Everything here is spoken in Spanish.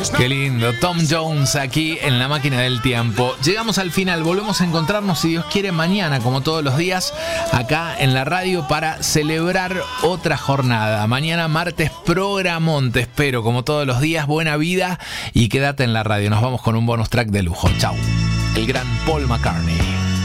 Qué lindo, Tom Jones aquí en La Máquina del Tiempo. Llegamos al final, volvemos a encontrarnos si Dios quiere mañana, como todos los días, acá en la radio para celebrar otra jornada. Mañana martes programón, te espero como todos los días, buena vida y quédate en la radio. Nos vamos con un bonus track de lujo. Chau. El gran Paul McCartney.